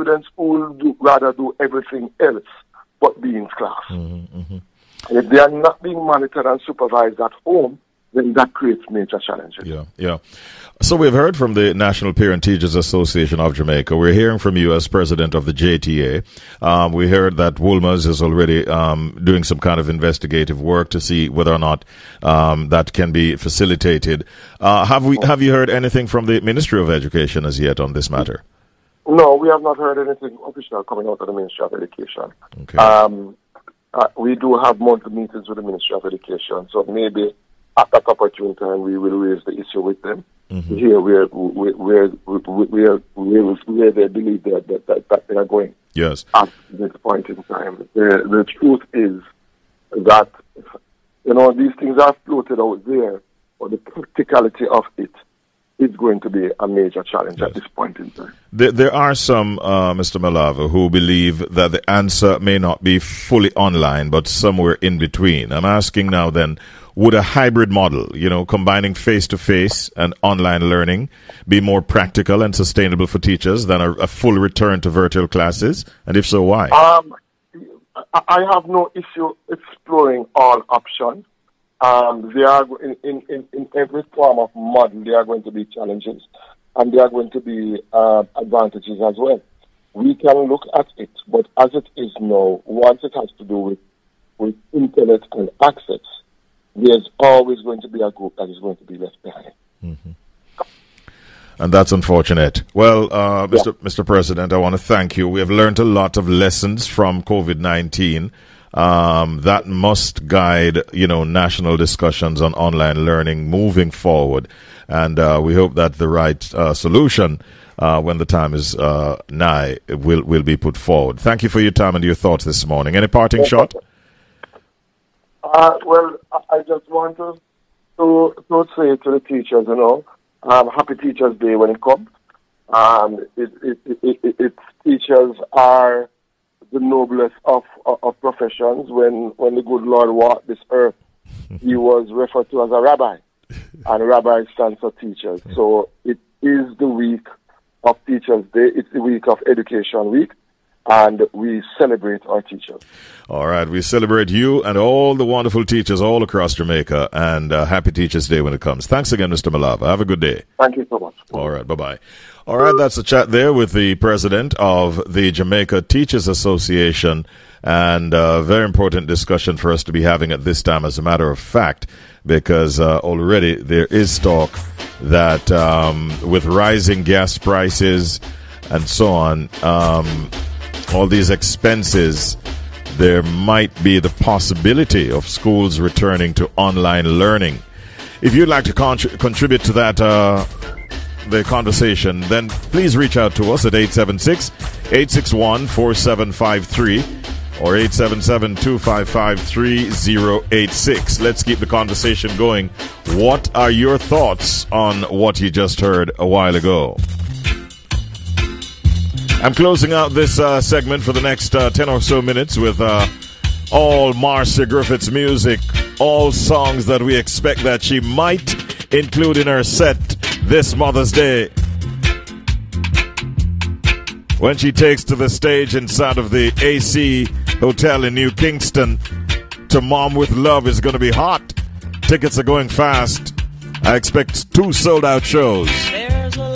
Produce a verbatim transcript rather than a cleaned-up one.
students who will do, rather do everything else but be in class. Mm-hmm, mm-hmm. And if they are not being monitored and supervised at home, then that creates major challenges. Yeah, yeah. So we've heard from the National Parent Teachers Association of Jamaica. We're hearing from you as president of the J T A. Um, we heard that Wolmer's is already um, doing some kind of investigative work to see whether or not um, that can be facilitated. Uh, have we? Have you heard anything from the Ministry of Education as yet on this matter? No, we have not heard anything official coming out of the Ministry of Education. Okay. Um, uh, we do have monthly meetings with the Ministry of Education, so maybe at that opportune time we will raise the issue with them. Mm-hmm. Here, where where where where where, where they believe that, that that that they are going. Yes. At this point in time, the the truth is that you know these things are floated out there, but the practicality of it is going to be a major challenge yes. at this point in time. There, there are some, uh, Mister Malava, who believe that the answer may not be fully online, but somewhere in between. I'm asking now then, would a hybrid model, you know, combining face-to-face and online learning be more practical and sustainable for teachers than a, a full return to virtual classes? And if so, why? Um, I have no issue exploring all options. Um, they are in, in, in, in every form of model, there are going to be challenges and there are going to be uh, advantages as well. We can look at it, but as it is now, once it has to do with, with internet and access, there's always going to be a group that is going to be left behind. Mm-hmm. And that's unfortunate. Well, uh, Mister Yeah. Mister President, I want to thank you. We have learned a lot of lessons from COVID nineteen. Um, that must guide, you know, national discussions on online learning moving forward. And uh, we hope that the right uh, solution, uh, when the time is uh, nigh, will will be put forward. Thank you for your time and your thoughts this morning. Any parting shot? Uh, well, I just want to, to, to say to the teachers, you know, um, happy Teachers Day when it comes. Um, it, it, it, it, it, teachers are the noblest of, of, of professions. When, when the good Lord walked this earth, he was referred to as a rabbi, and rabbi stands for teachers. So it is the week of Teachers Day. It's the week of Education Week. And we celebrate our teachers. All right. We celebrate you and all the wonderful teachers all across Jamaica. And uh, happy Teachers Day when it comes. Thanks again, Mister Malava. Have a good day. Thank you so much. All right. Bye-bye. All right. That's a chat there with the president of the Jamaica Teachers Association. And a very important discussion for us to be having at this time, as a matter of fact, because uh, already there is talk that um, with rising gas prices and so on, um, all these expenses, there might be the possibility of schools returning to online learning. If you'd like to contri- contribute to that, uh, the conversation, then please reach out to us at eight seven six, eight six one, four seven five three or eight seven seven, two five five, three zero eight six. Let's keep the conversation going. What are your thoughts on what you just heard a while ago? I'm closing out this uh, segment for the next uh, ten or so minutes with uh, all Marcia Griffith's music, all songs that we expect that she might include in her set this Mother's Day. When she takes to the stage inside of the A C Hotel in New Kingston, to Mom with Love is going to be hot. Tickets are going fast. I expect two sold-out shows.